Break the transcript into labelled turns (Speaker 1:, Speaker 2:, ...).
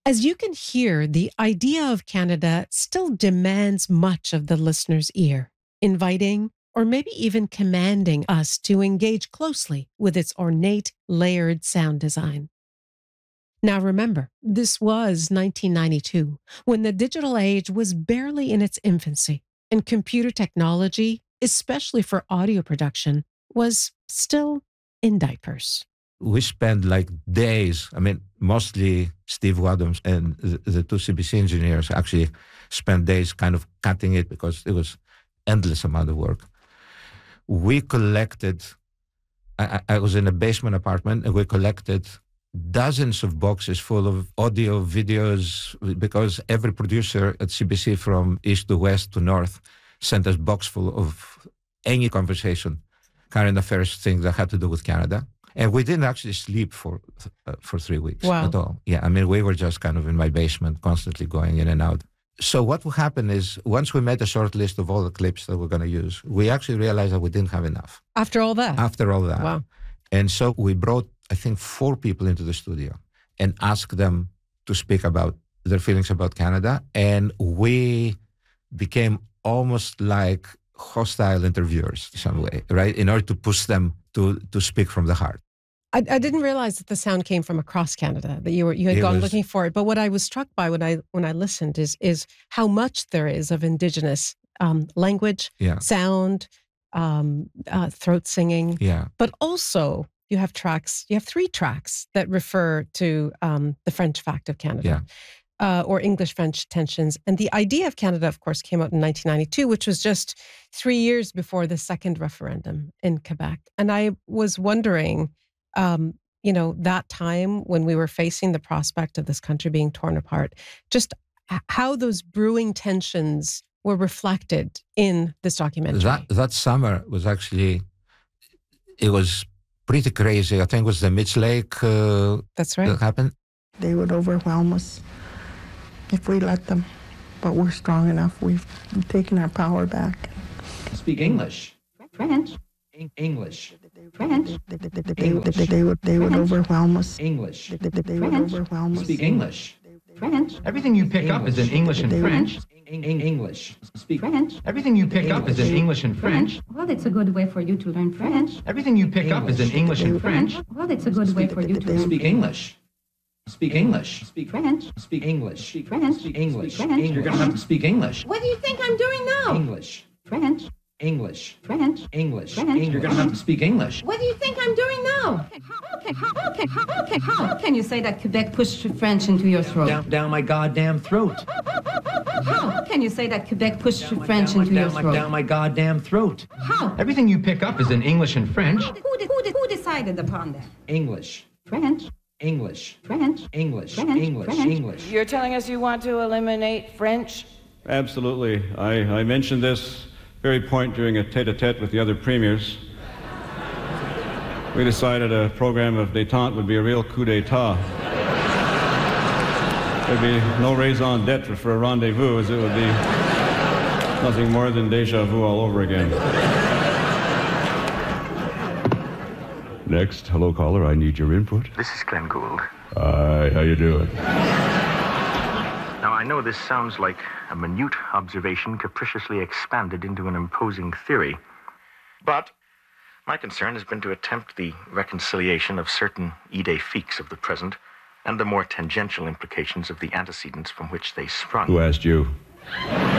Speaker 1: As you can hear, the idea of Canada still demands much of the listener's ear, inviting or maybe even commanding us to engage closely with its ornate, layered sound design. Now remember, this was 1992, when the digital age was barely in its infancy, and computer technology, especially for audio production, was still in diapers.
Speaker 2: We spent like days, mostly Steve Wadhams and the two CBC engineers actually spent days kind of cutting it because it was endless amount of work. We collected, I was in a basement apartment, and we collected dozens of boxes full of audio, videos, because every producer at CBC from east to west to north sent us box full of any conversation, current affairs, things that had to do with Canada. And we didn't actually sleep for 3 weeks at all. Yeah, we were just kind of in my basement, constantly going in and out. So what will happen is, once we made a short list of all the clips that we're going to use, we actually realized that we didn't have enough.
Speaker 1: After all that?
Speaker 2: After all that.
Speaker 1: Wow.
Speaker 2: And so we brought, I think, 4 people into the studio and asked them to speak about their feelings about Canada. And we became almost like hostile interviewers in some way, right? In order to push them to speak from the heart.
Speaker 1: I didn't realize that the sound came from across Canada, that you had gone looking for it. But what I was struck by when I listened is how much there is of Indigenous language, sound, throat singing.
Speaker 2: Yeah.
Speaker 1: But also you have 3 tracks that refer to the French fact of Canada. Or English-French tensions. And the idea of Canada, of course, came out in 1992, which was just 3 years before the second referendum in Quebec. And I was wondering, that time when we were facing the prospect of this country being torn apart, just how those brewing tensions were reflected in this documentary.
Speaker 2: That summer was actually, it was pretty crazy. I think it was the Mitch Lake
Speaker 1: That's right.
Speaker 2: that happened.
Speaker 3: They would overwhelm us if we let them, but we're strong enough. We've taken our power back.
Speaker 4: Speak English.
Speaker 3: French.
Speaker 4: English.
Speaker 3: French. They would overwhelm us.
Speaker 4: English.
Speaker 3: They would overwhelm us.
Speaker 4: Speak English.
Speaker 3: French.
Speaker 4: Everything you pick up is in English and French. English. Speak
Speaker 3: French.
Speaker 4: Everything you pick up is in English and French.
Speaker 3: Well, it's a good way for you to learn French.
Speaker 4: Everything you pick up is in English and French.
Speaker 3: Well, it's a good way for you to learn
Speaker 4: Speak English. Speak English. Speak
Speaker 3: French.
Speaker 4: Speak English.
Speaker 3: Speak French.
Speaker 4: Speak English.
Speaker 3: Speak French.
Speaker 4: You're going to have to speak English.
Speaker 3: What do you think I'm doing now?
Speaker 4: English.
Speaker 3: French.
Speaker 4: English.
Speaker 3: French.
Speaker 4: English.
Speaker 3: French.
Speaker 4: You're going to have to speak English.
Speaker 3: What do you think I'm doing now? How can you say that Quebec pushed French into your throat?
Speaker 4: Down my goddamn throat.
Speaker 3: How can you say that Quebec pushed French into your throat?
Speaker 4: Down my goddamn throat.
Speaker 3: How?
Speaker 4: Everything you pick up is in English and French.
Speaker 3: Who decided upon that?
Speaker 4: English.
Speaker 3: French.
Speaker 4: English.
Speaker 3: French.
Speaker 4: English.
Speaker 3: French.
Speaker 4: English.
Speaker 3: French.
Speaker 4: English.
Speaker 5: You're telling us you want to eliminate French?
Speaker 6: Absolutely. I mentioned this very point during a tete-a-tete with the other premiers. We decided a program of détente would be a real coup d'etat. There'd be no raison d'etre for a rendezvous, as it would be nothing more than déjà vu all over again.
Speaker 7: Next, hello caller, I need your input.
Speaker 8: This is Glenn Gould.
Speaker 7: Hi, how you doing?
Speaker 8: Now, I know this sounds like a minute observation capriciously expanded into an imposing theory, but my concern has been to attempt the reconciliation of certain idées fixes of the present and the more tangential implications of the antecedents from which they sprung.
Speaker 7: Who asked you?